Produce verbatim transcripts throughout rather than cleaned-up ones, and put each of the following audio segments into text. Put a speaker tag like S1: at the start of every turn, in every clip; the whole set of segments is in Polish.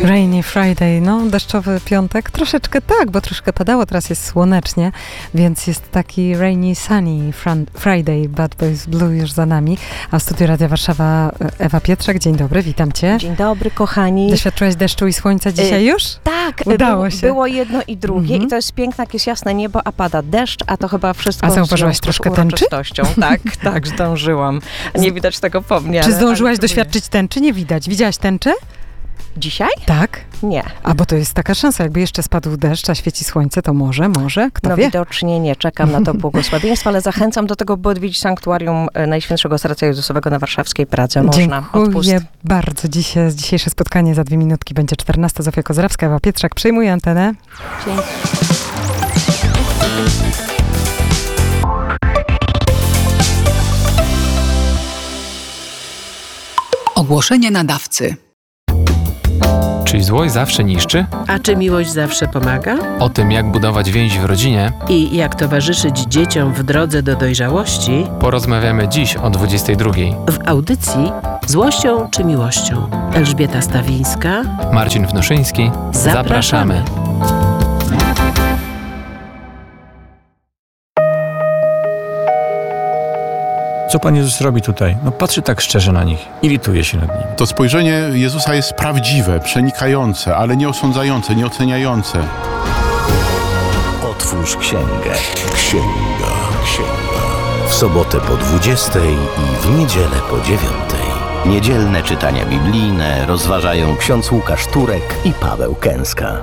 S1: Rainy Friday, no deszczowy piątek, troszeczkę tak, bo troszkę padało, teraz jest słonecznie, więc jest taki rainy sunny Friday, Bad Boys Blue już za nami, a w studiu Radia Warszawa Ewa Pietrzak, dzień dobry, witam Cię.
S2: Dzień dobry, kochani.
S1: Doświadczyłaś deszczu i słońca dzisiaj już?
S2: Tak,
S1: udało
S2: było,
S1: się.
S2: Było jedno i drugie
S1: Mhm.
S2: i to jest piękne, jak jest jasne niebo, a pada deszcz, a to chyba wszystko
S1: A zauważyłaś
S2: z
S1: troszkę tęczy?
S2: uroczystością. Tak, tak, zdążyłam. Nie widać tego po mnie.
S1: Czy
S2: ale-
S1: zdążyłaś
S2: ale
S1: doświadczyć tęczy? Nie widać. Widziałaś tęczę?
S2: Dzisiaj?
S1: Tak.
S2: Nie.
S1: A bo to jest taka szansa, jakby jeszcze spadł deszcz, a świeci słońce, to może, może, kto
S2: No
S1: wie?
S2: widocznie nie, czekam na to błogosławieństwo, ale zachęcam do tego, by odwiedzić sanktuarium e, Najświętszego Serca Jezusowego na Warszawskiej Pradze. Można. Odpust.
S1: Dziękuję bardzo. Dzisiaj, dzisiejsze spotkanie za dwie minutki będzie czternasta. Zofia Kozrawska, Ewa Pietrzak. Przejmuję antenę.
S2: Dzięki.
S3: Ogłoszenie nadawcy.
S4: Czy złość zawsze niszczy?
S5: A czy miłość zawsze pomaga?
S4: O tym, jak budować więź w rodzinie,
S5: I jak towarzyszyć dzieciom w drodze do dojrzałości
S4: porozmawiamy dziś o dwudziestej drugiej.
S5: w audycji Złością czy miłością. Elżbieta Stawińska.
S4: Marcin Wnuszyński.
S5: Zapraszamy.
S6: Co Pan Jezus robi tutaj? No patrzy tak szczerze na nich, irytuje się nad nimi.
S7: To spojrzenie Jezusa jest prawdziwe, przenikające, ale nie osądzające, nie oceniające.
S8: Otwórz księgę. Księga, księga. W sobotę po dwudziestej i w niedzielę po dziewiątej. Niedzielne czytania biblijne rozważają ksiądz Łukasz Turek i Paweł Kęska.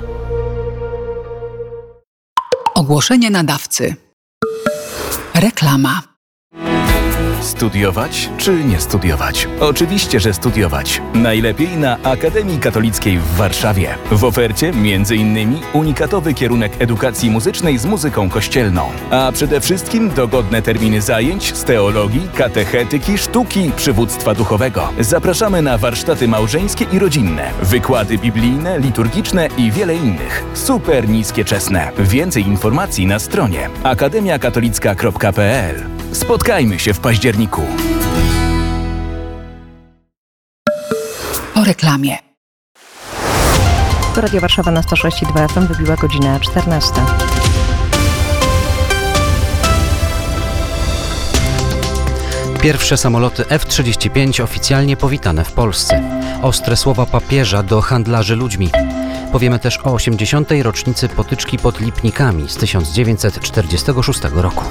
S3: Ogłoszenie nadawcy. Reklama.
S9: Studiować czy nie studiować? Oczywiście, że studiować. Najlepiej na Akademii Katolickiej w Warszawie. W ofercie między innymi unikatowy kierunek edukacji muzycznej z muzyką kościelną. A przede wszystkim dogodne terminy zajęć z teologii, katechetyki, sztuki, przywództwa duchowego. Zapraszamy na warsztaty małżeńskie i rodzinne, wykłady biblijne, liturgiczne i wiele innych. Super niskie czesne. Więcej informacji na stronie akademia katolicka kropka p l. Spotkajmy się w październiku.
S3: Po reklamie.
S2: To Radio Warszawa na sto sześć i dwa F M wybiła godzina czternasta.
S10: Pierwsze samoloty F trzydzieści pięć oficjalnie powitane w Polsce. Ostre słowa papieża do handlarzy ludźmi. Powiemy też o osiemdziesiątej rocznicy potyczki pod Lipnikami z tysiąc dziewięćset czterdziestego szóstego roku.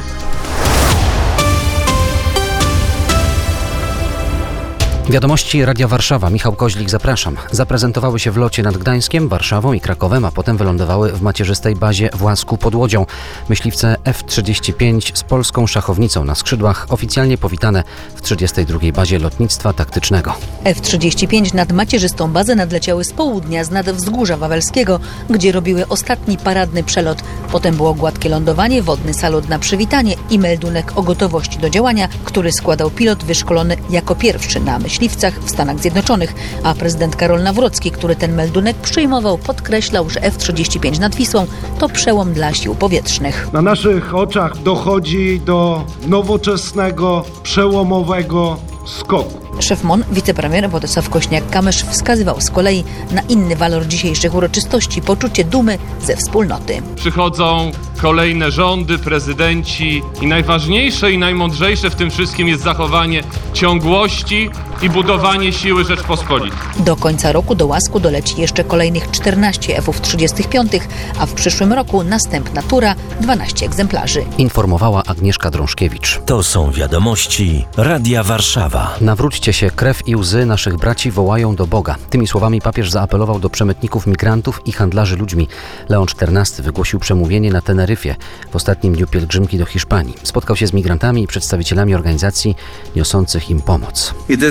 S10: Wiadomości Radia Warszawa. Michał Koźlik, zapraszam. Zaprezentowały się w locie nad Gdańskiem, Warszawą i Krakowem, a potem wylądowały w macierzystej bazie w Łasku pod Łodzią. Myśliwce F trzydzieści pięć z polską szachownicą na skrzydłach oficjalnie powitane w trzydziestej drugiej bazie lotnictwa taktycznego.
S11: F trzydzieści pięć nad macierzystą bazę nadleciały z południa z nad Wzgórza Wawelskiego, gdzie robiły ostatni paradny przelot. Potem było gładkie lądowanie, wodny salut na przywitanie i meldunek o gotowości do działania, który składał pilot wyszkolony jako pierwszy na myśl Myśliwcach w Stanach Zjednoczonych, a prezydent Karol Nawrocki, który ten meldunek przyjmował, podkreślał, że F trzydzieści pięć nad Wisłą to przełom dla sił powietrznych.
S12: Na naszych oczach dochodzi do nowoczesnego, przełomowego skoku.
S11: Szef M O N, wicepremier Władysław Kośniak-Kamysz wskazywał z kolei na inny walor dzisiejszych uroczystości, poczucie dumy ze wspólnoty.
S13: Przychodzą kolejne rządy, prezydenci i najważniejsze i najmądrzejsze w tym wszystkim jest zachowanie ciągłości i budowanie siły Rzeczpospolitej.
S11: Do końca roku do Łasku doleci jeszcze kolejnych czternaście F trzydzieści pięć, a w przyszłym roku następna tura, dwanaście egzemplarzy.
S10: Informowała Agnieszka Drążkiewicz.
S8: To są wiadomości Radia Warszawa.
S10: Nawróćcie się, krew i łzy naszych braci wołają do Boga. Tymi słowami papież zaapelował do przemytników migrantów i handlarzy ludźmi. Leon czternasty wygłosił przemówienie na Teneryfie w ostatnim dniu pielgrzymki do Hiszpanii. Spotkał się z migrantami i przedstawicielami organizacji niosących im pomoc.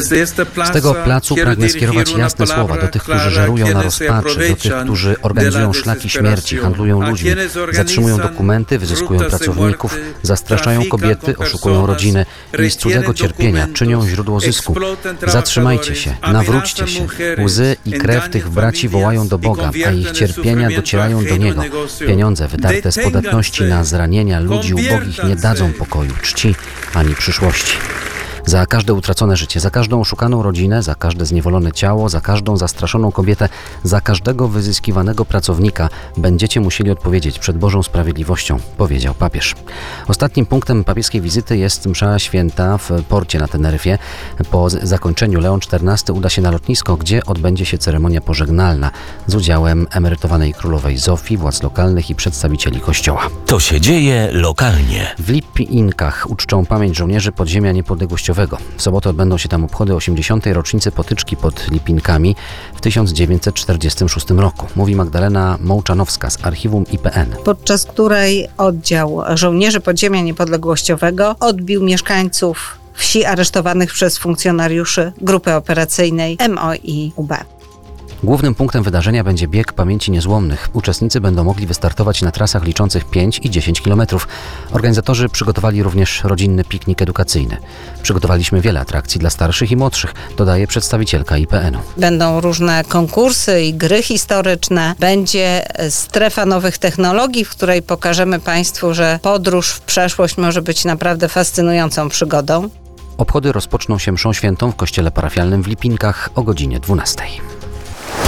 S10: Z tego placu pragnę skierować jasne słowa do tych, którzy żerują na rozpaczy, do tych, którzy organizują szlaki śmierci, handlują ludźmi, zatrzymują dokumenty, wyzyskują pracowników, zastraszają kobiety, oszukują rodziny i z cudzego cierpienia czynią źródło zysku. Zatrzymajcie się, nawróćcie się. Łzy i krew tych braci wołają do Boga, a ich cierpienia docierają do Niego. Pieniądze wydarte z podatności na zranienia ludzi ubogich nie dadzą pokoju, czci ani przyszłości. Za każde utracone życie, za każdą oszukaną rodzinę, za każde zniewolone ciało, za każdą zastraszoną kobietę, za każdego wyzyskiwanego pracownika będziecie musieli odpowiedzieć przed Bożą sprawiedliwością, powiedział papież. Ostatnim punktem papieskiej wizyty jest msza święta w porcie na Teneryfie. Po zakończeniu Leon czternasty uda się na lotnisko, gdzie odbędzie się ceremonia pożegnalna z udziałem emerytowanej królowej Zofii, władz lokalnych i przedstawicieli kościoła.
S8: To się dzieje lokalnie.
S10: W Lipinkach uczczą pamięć żołnierzy podziemia niepodległościowego. W sobotę odbędą się tam obchody osiemdziesiątej rocznicy potyczki pod Lipinkami w tysiąc dziewięćset czterdziestym szóstym roku. Mówi Magdalena Mołczanowska z archiwum I P N.
S14: Podczas której oddział żołnierzy podziemia niepodległościowego odbił mieszkańców wsi aresztowanych przez funkcjonariuszy grupy operacyjnej M O I U B.
S10: Głównym punktem wydarzenia będzie bieg pamięci niezłomnych. Uczestnicy będą mogli wystartować na trasach liczących pięć i dziesięć kilometrów. Organizatorzy przygotowali również rodzinny piknik edukacyjny. Przygotowaliśmy wiele atrakcji dla starszych i młodszych, dodaje przedstawicielka I P N-u.
S14: Będą różne konkursy i gry historyczne. Będzie strefa nowych technologii, w której pokażemy Państwu, że podróż w przeszłość może być naprawdę fascynującą przygodą.
S10: Obchody rozpoczną się mszą świętą w kościele parafialnym w Lipinkach o godzinie dwunastej.